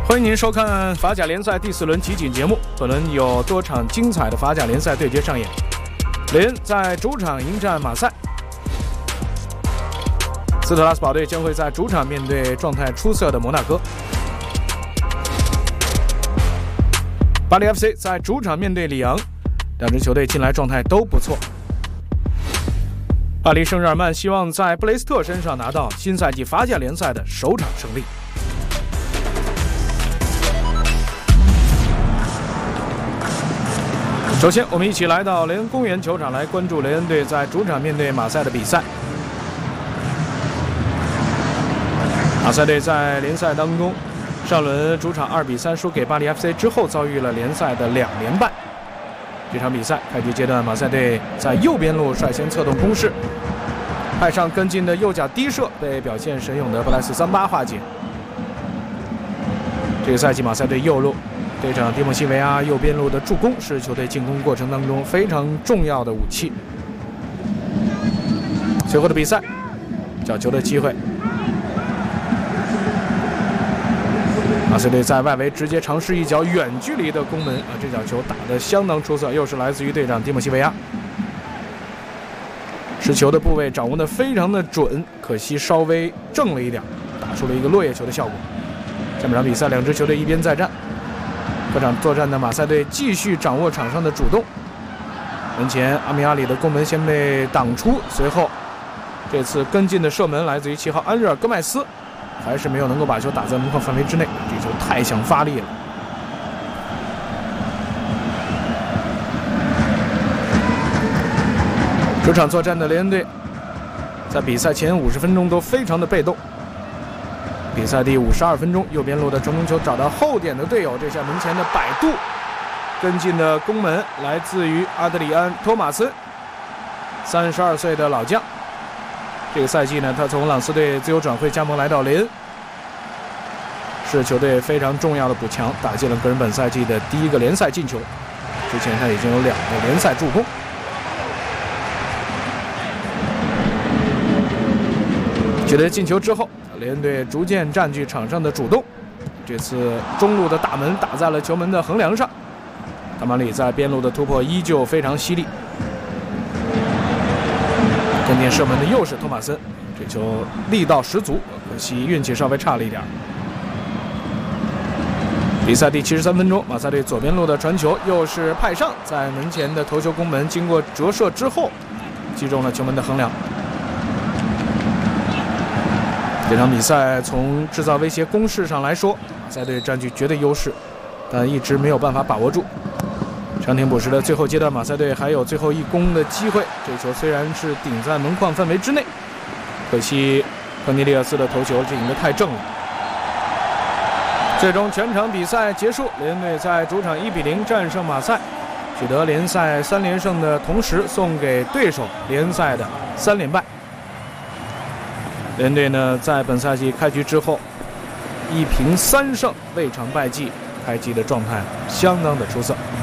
欢迎您收看法甲联赛第4轮集锦节目。本轮有多场精彩的法甲联赛对决上演。雷恩在主场迎战马赛，斯特拉斯堡队将会在主场面对状态出色的摩纳哥。巴黎 FC 在主场面对里昂，两支球队近来状态都不错。巴黎圣日耳曼希望在布雷斯特身上拿到新赛季法甲联赛的首场胜利。首先，我们一起来到雷恩公园球场来关注雷恩队在主场面对马赛的比赛。马赛队在联赛当中，上轮主场2比3输给巴黎 FC 之后，遭遇了联赛的2连败。这场比赛开局阶段，马赛队在右边路率先策动攻势，派上跟进的右脚低射被表现神勇的布莱斯桑巴化解。这个赛季马赛队右路队长蒂莫西维亚右边路的助攻是球队进攻过程当中非常重要的武器。随后的比赛，角球的机会，马赛队在外围直接尝试一脚远距离的攻门这脚球打得相当出色，又是来自于队长蒂莫西维亚。持球的部位掌握得非常的准，可惜稍微正了一点，打出了一个落叶球的效果。下半场比赛，两支球队一边再战。客场作战的马赛队继续掌握场上的主动，门前阿米阿里的攻门先被挡出，随后这次跟进的射门来自于7号安日尔戈麦斯，还是没有能够把球打在门框范围之内，这球太想发力了。主场作战的雷恩队在比赛前50分钟都非常的被动。比赛第52分钟，右边路的成功球找到后点的队友，这下门前的摆渡，跟进的攻门来自于阿德里安·托马森，32岁的老将。这个赛季呢，他从朗斯队自由转会加盟来到雷恩，是球队非常重要的补强，打进了个人本赛季的第1个联赛进球。之前他已经有2个联赛助攻。取得进球之后，雷恩队逐渐占据场上的主动，这次中路的大门打在了球门的横梁上，塔马里在边路的突破依旧非常犀利。跟进射门的又是托马森，这球力道十足，可惜运气稍微差了一点。比赛第73分钟，马赛队左边路的传球又是派上，在门前的头球攻门经过折射之后击中了球门的横梁。这场比赛从制造威胁攻势上来说，马赛队占据绝对优势，但一直没有办法把握住。长停补时的最后阶段，马赛队还有最后一攻的机会，这球虽然是顶在门框范围之内，可惜科尼利厄斯的头球顶得太正了。最终全场比赛结束，雷恩队在主场1比0战胜马赛，取得联赛3连胜的同时，送给对手联赛的3连败。雷恩队呢，在本赛季开局之后1平3胜，未尝败绩，开机的状态相当的出色。